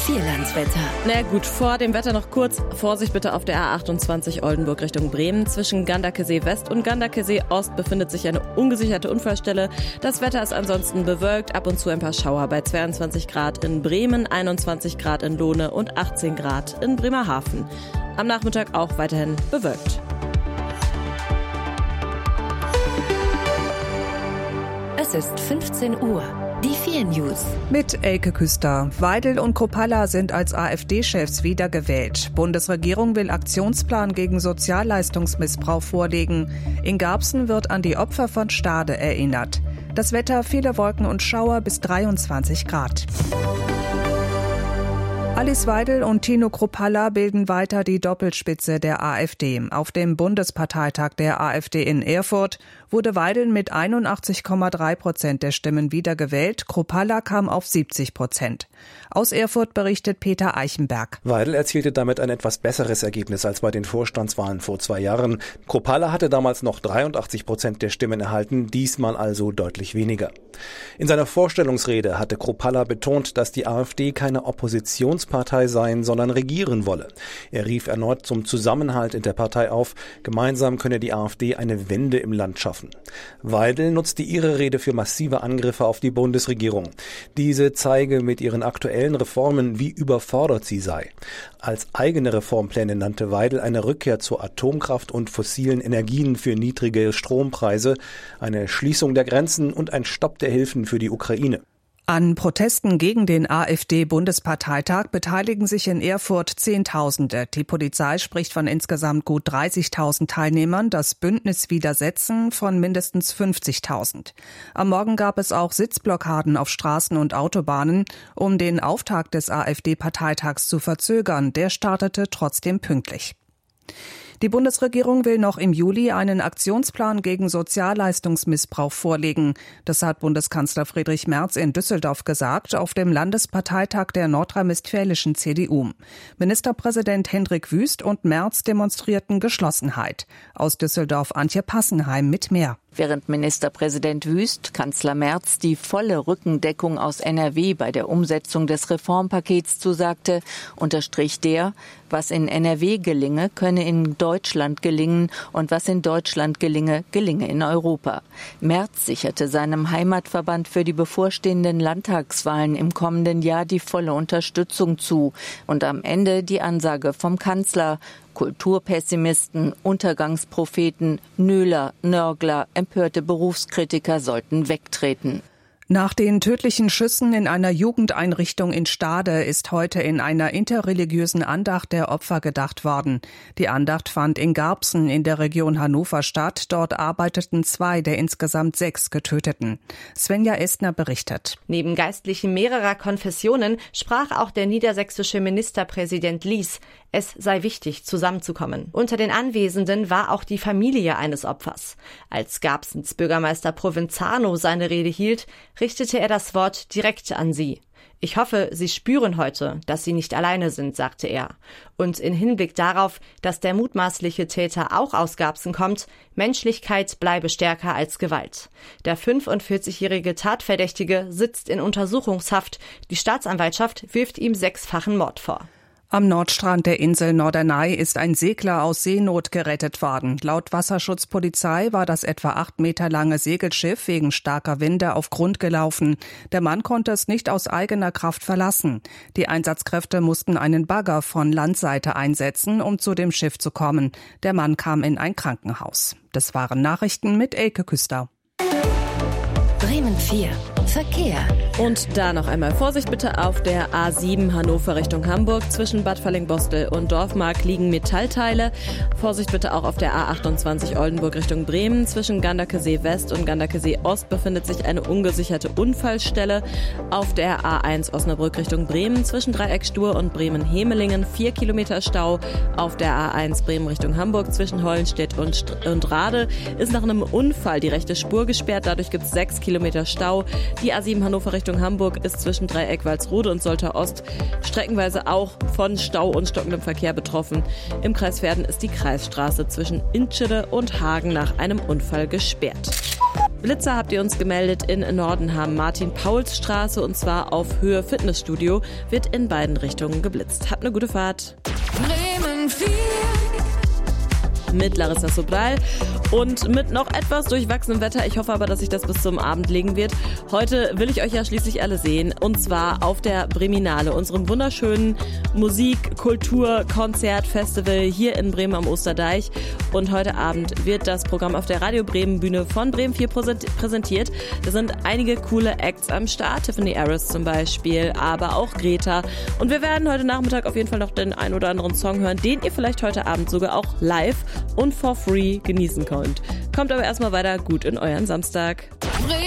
Vierlandswetter. Na gut, vor dem Wetter noch kurz. Vorsicht bitte auf der A28 Oldenburg Richtung Bremen. Zwischen Gandakesee West und Gandakesee Ost befindet sich eine ungesicherte Unfallstelle. Das Wetter ist ansonsten bewölkt, ab und zu ein paar Schauer bei 22 Grad in Bremen, 21 Grad in Lohne und 18 Grad in Bremerhaven. Am Nachmittag auch weiterhin bewölkt. Es ist 15 Uhr. Die 4 News. Mit Elke Küster. Weidel und Kruppalla sind als AfD-Chefs wiedergewählt. Bundesregierung will Aktionsplan gegen Sozialleistungsmissbrauch vorlegen. In Garbsen wird an die Opfer von Stade erinnert. Das Wetter, viele Wolken und Schauer bis 23 Grad. Alice Weidel und Tino Kruppalla bilden weiter die Doppelspitze der AfD. Auf dem Bundesparteitag der AfD in Erfurt wurde Weidel mit 81,3% der Stimmen wiedergewählt. Kruppalla kam auf 70%. Aus Erfurt berichtet Peter Eichenberg. Weidel erzielte damit ein etwas besseres Ergebnis als bei den Vorstandswahlen vor 2 Jahren. Kruppalla hatte damals noch 83% der Stimmen erhalten, diesmal also deutlich weniger. In seiner Vorstellungsrede hatte Kruppalla betont, dass die AfD keine Oppositionspartei sein, sondern regieren wolle. Er rief erneut zum Zusammenhalt in der Partei auf. Gemeinsam könne die AfD eine Wende im Land schaffen. Weidel nutzte ihre Rede für massive Angriffe auf die Bundesregierung. Diese zeige mit ihren aktuellen Reformen, wie überfordert sie sei. Als eigene Reformpläne nannte Weidel eine Rückkehr zur Atomkraft und fossilen Energien für niedrige Strompreise, eine Schließung der Grenzen und ein Stopp der Hilfen für die Ukraine. An Protesten gegen den AfD-Bundesparteitag beteiligen sich in Erfurt Zehntausende. Die Polizei spricht von insgesamt gut 30.000 Teilnehmern, das Bündnis Widersetzen von mindestens 50.000. Am Morgen gab es auch Sitzblockaden auf Straßen und Autobahnen, um den Auftakt des AfD-Parteitags zu verzögern. Der startete trotzdem pünktlich. Die Bundesregierung will noch im Juli einen Aktionsplan gegen Sozialleistungsmissbrauch vorlegen. Das hat Bundeskanzler Friedrich Merz in Düsseldorf gesagt, auf dem Landesparteitag der nordrhein-westfälischen CDU. Ministerpräsident Hendrik Wüst und Merz demonstrierten Geschlossenheit. Aus Düsseldorf Antje Passenheim mit mehr. Während Ministerpräsident Wüst Kanzler Merz die volle Rückendeckung aus NRW bei der Umsetzung des Reformpakets zusagte, unterstrich der, was in NRW gelinge, könne in Deutschland gelingen und was in Deutschland gelinge, gelinge in Europa. Merz sicherte seinem Heimatverband für die bevorstehenden Landtagswahlen im kommenden Jahr die volle Unterstützung zu und am Ende die Ansage vom Kanzler: Kulturpessimisten, Untergangspropheten, Nöler, Nörgler, empörte Berufskritiker sollten wegtreten. Nach den tödlichen Schüssen in einer Jugendeinrichtung in Stade ist heute in einer interreligiösen Andacht der Opfer gedacht worden. Die Andacht fand in Garbsen in der Region Hannover statt. Dort arbeiteten 2 der insgesamt 6 Getöteten. Svenja Estner berichtet. Neben Geistlichen mehrerer Konfessionen sprach auch der niedersächsische Ministerpräsident Lies. Es sei wichtig, zusammenzukommen. Unter den Anwesenden war auch die Familie eines Opfers. Als Garbsens Bürgermeister Provenzano seine Rede hielt, richtete er das Wort direkt an sie. Ich hoffe, Sie spüren heute, dass Sie nicht alleine sind, sagte er. Und in Hinblick darauf, dass der mutmaßliche Täter auch aus Garbsen kommt, Menschlichkeit bleibe stärker als Gewalt. Der 45-jährige Tatverdächtige sitzt in Untersuchungshaft. Die Staatsanwaltschaft wirft ihm 6-fachen Mord vor. Am Nordstrand der Insel Norderney ist ein Segler aus Seenot gerettet worden. Laut Wasserschutzpolizei war das etwa 8 Meter lange Segelschiff wegen starker Winde auf Grund gelaufen. Der Mann konnte es nicht aus eigener Kraft verlassen. Die Einsatzkräfte mussten einen Bagger von Landseite einsetzen, um zu dem Schiff zu kommen. Der Mann kam in ein Krankenhaus. Das waren Nachrichten mit Elke Küster. Bremen 4. Verkehr. Und da noch einmal Vorsicht bitte auf der A7 Hannover Richtung Hamburg. Zwischen Bad Fallingbostel und Dorfmark liegen Metallteile. Vorsicht bitte auch auf der A28 Oldenburg Richtung Bremen. Zwischen Gandakesee West und Gandakesee Ost befindet sich eine ungesicherte Unfallstelle. Auf der A1 Osnabrück Richtung Bremen. Zwischen Dreieck Stur und Bremen-Hemelingen 4 Kilometer Stau. Auf der A1 Bremen Richtung Hamburg zwischen Hollenstedt und Rade ist nach einem Unfall die rechte Spur gesperrt. Dadurch gibt es 6 Kilometer Stau. Die A7 Hannover Richtung Hamburg ist zwischen Dreieck Walsrode und Soltau Ost streckenweise auch von Stau und stockendem Verkehr betroffen. Im Kreis Verden ist die Kreisstraße zwischen Inschede und Hagen nach einem Unfall gesperrt. Blitzer habt ihr uns gemeldet in Nordenham, Martin-Pauls-Straße, und zwar auf Höhe Fitnessstudio, wird in beiden Richtungen geblitzt. Habt eine gute Fahrt. Bremen 4. Mit Larissa Sobral und mit noch etwas durchwachsenem Wetter. Ich hoffe aber, dass sich das bis zum Abend legen wird. Heute will ich euch ja schließlich alle sehen, und zwar auf der Breminale, unserem wunderschönen Musik-, Kultur-, Konzert-, Festival hier in Bremen am Osterdeich. Und heute Abend wird das Programm auf der Radio Bremen Bühne von Bremen 4 präsentiert. Da sind einige coole Acts am Start, Tiffany Harris zum Beispiel, aber auch Greta. Und wir werden heute Nachmittag auf jeden Fall noch den ein oder anderen Song hören, den ihr vielleicht heute Abend sogar auch live und for free genießen könnt. Kommt aber erstmal weiter gut in euren Samstag.